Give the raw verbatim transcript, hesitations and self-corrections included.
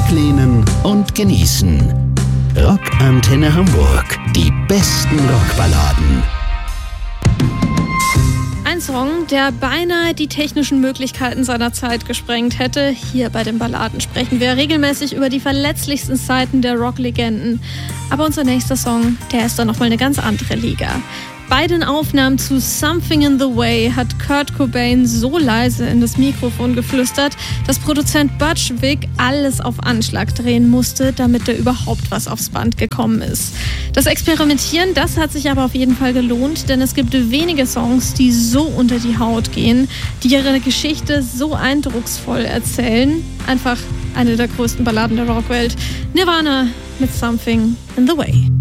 Zurücklehnen und genießen. Rockantenne Hamburg. Die besten Rockballaden. Ein Song, der beinahe die technischen Möglichkeiten seiner Zeit gesprengt hätte. Hier bei den Balladen sprechen wir regelmäßig über die verletzlichsten Seiten der Rocklegenden. Aber unser nächster Song, der ist dann nochmal eine ganz andere Liga. Bei den Aufnahmen zu Something in the Way hat Kurt Cobain so leise in das Mikrofon geflüstert, dass Produzent Butch Vig alles auf Anschlag drehen musste, damit da überhaupt was aufs Band gekommen ist. Das Experimentieren, das hat sich aber auf jeden Fall gelohnt, denn es gibt wenige Songs, die so unter die Haut gehen, die ihre Geschichte so eindrucksvoll erzählen. Einfach eine der größten Balladen der Rockwelt. Nirvana mit Something in the Way.